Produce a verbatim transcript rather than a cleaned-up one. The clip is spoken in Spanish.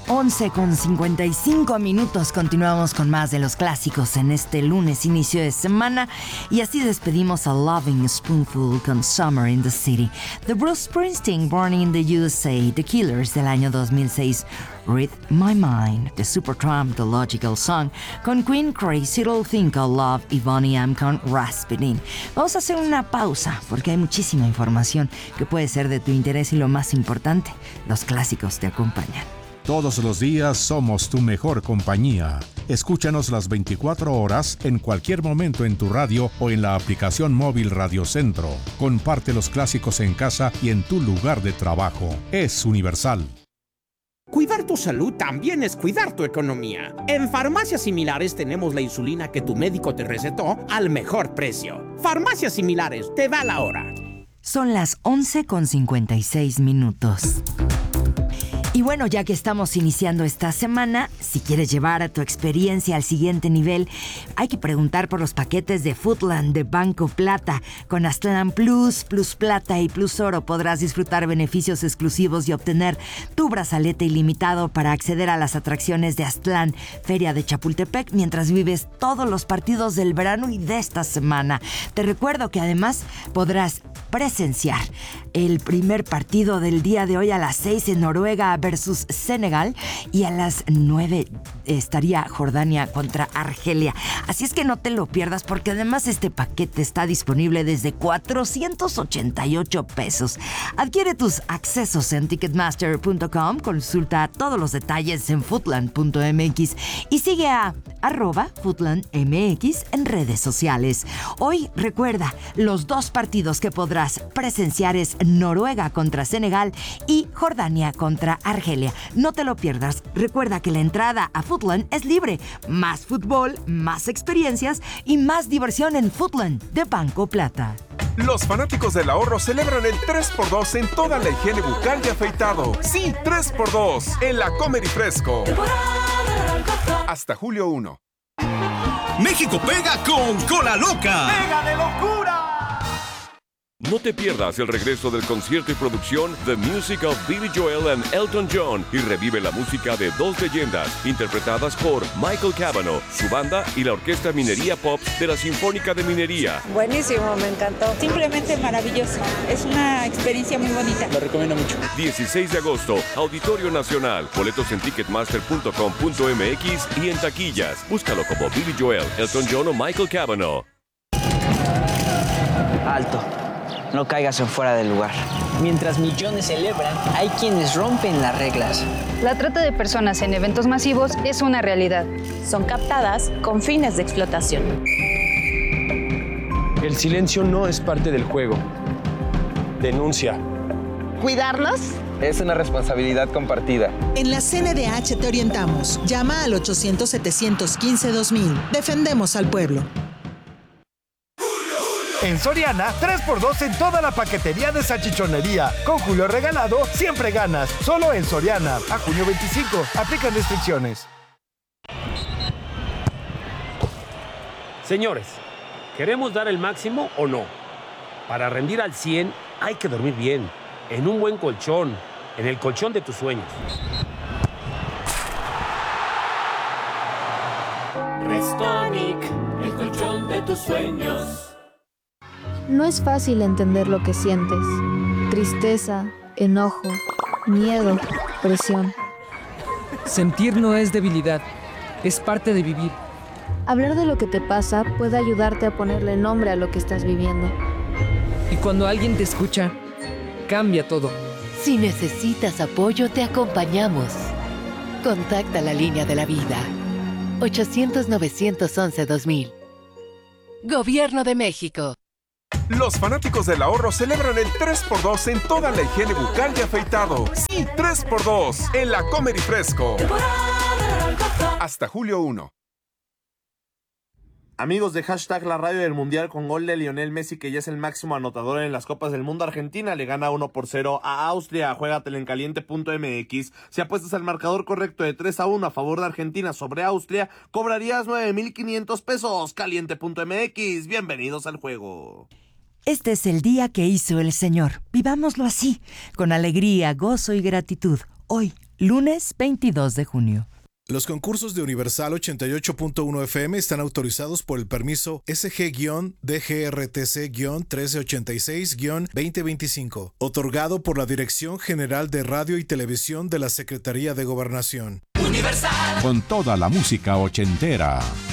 once con cincuenta y cinco minutos. Continuamos con más de los clásicos en este lunes, inicio de semana. Y así despedimos a Loving Spoonful con Summer in the City. The Bruce Springsteen, Born in the U S A. The Killers del año dos mil seis. Read My Mind. The Supertramp, The Logical Song. Con Queen, Crazy Little Thing Called Love. Y Boney M con Rasputin. Vamos a hacer una pausa porque hay muchísima información que puede ser de tu interés y lo más importante, los clásicos te acompañan. Todos los días somos tu mejor compañía. Escúchanos las veinticuatro horas en cualquier momento en tu radio o en la aplicación móvil Radio Centro. Comparte los clásicos en casa y en tu lugar de trabajo. Es universal. Cuidar tu salud también es cuidar tu economía. En Farmacias Similares tenemos la insulina que tu médico te recetó al mejor precio. Farmacias Similares, te da la hora. Son las once con cincuenta y seis minutos. Y bueno, ya que estamos iniciando esta semana, si quieres llevar a tu experiencia al siguiente nivel, hay que preguntar por los paquetes de Foodland de Banco Plata. Con Aztlán Plus, Plus Plata y Plus Oro podrás disfrutar beneficios exclusivos y obtener tu brazalete ilimitado para acceder a las atracciones de Aztlán, Feria de Chapultepec, mientras vives todos los partidos del verano y de esta semana. Te recuerdo que además podrás presenciar el primer partido del día de hoy a las seis en Noruega versus Senegal y a las nueve estaría Jordania contra Argelia. Así es que no te lo pierdas porque además este paquete está disponible desde cuatrocientos ochenta y ocho pesos. Adquiere tus accesos en ticketmaster punto com, consulta todos los detalles en foodland punto m x y sigue a arroba foodlandmx en redes sociales. Hoy recuerda, los dos partidos que podrás presenciar es Noruega contra Senegal y Jordania contra Argelia. No te lo pierdas. Recuerda que la entrada a Foodland es libre. Más fútbol, más experiencias y más diversión en Foodland de Banco Plata. Los fanáticos del ahorro celebran el tres por dos en toda la higiene bucal y afeitado. Sí, tres por dos en la Comer y Fresco. Hasta julio primero. México pega con Cola Loca. ¡Pega de locura! No te pierdas el regreso del concierto y producción The Music of Billy Joel and Elton John y revive la música de dos leyendas interpretadas por Michael Cavanaugh, su banda y la Orquesta Minería Pops de la Sinfónica de Minería. Buenísimo, me encantó. Simplemente maravilloso. Es una experiencia muy bonita. Lo recomiendo mucho. dieciséis de agosto, Auditorio Nacional. Boletos en ticketmaster punto com punto m x y en taquillas. Búscalo como Billy Joel, Elton John o Michael Cavanaugh. Alto. No caigas en fuera del lugar. Mientras millones celebran, hay quienes rompen las reglas. La trata de personas en eventos masivos es una realidad. Son captadas con fines de explotación. El silencio no es parte del juego. Denuncia. ¿Cuidarnos? Es una responsabilidad compartida. En la C N D H te orientamos. Llama al ochocientos, setecientos quince, dos mil. Defendemos al pueblo. En Soriana, tres por dos en toda la paquetería de salchichonería. Con Julio regalado, siempre ganas. Solo en Soriana. A junio veinticinco. Aplican restricciones. Señores, ¿queremos dar el máximo o no? Para rendir al cien, hay que dormir bien. En un buen colchón. En el colchón de tus sueños. Restonic, el colchón de tus sueños. No es fácil entender lo que sientes. Tristeza, enojo, miedo, presión. Sentir no es debilidad, es parte de vivir. Hablar de lo que te pasa puede ayudarte a ponerle nombre a lo que estás viviendo. Y cuando alguien te escucha, cambia todo. Si necesitas apoyo, te acompañamos. Contacta la línea de la vida. ochocientos, novecientos once, dos mil. Gobierno de México. Los fanáticos del ahorro celebran el tres por dos en toda la higiene bucal y afeitado. Sí, tres por dos en la Comer y Fresco. Hasta julio primero. Amigos de Hashtag La Radio del Mundial, con gol de Lionel Messi, que ya es el máximo anotador en las Copas del Mundo, Argentina le gana uno por cero a Austria. Juégatelo en caliente punto m x. Si apuestas al marcador correcto de tres a uno a favor de Argentina sobre Austria, cobrarías nueve mil quinientos pesos. caliente punto m x. Bienvenidos al juego. Este es el día que hizo el Señor. Vivámoslo así, con alegría, gozo y gratitud. Hoy lunes veintidós de junio. Los concursos de Universal ochenta y ocho punto uno F M están autorizados por el permiso S G D G R T C trece ochenta y seis veinte veinticinco, otorgado por la Dirección General de Radio y Televisión de la Secretaría de Gobernación. Universal. Con toda la música ochentera.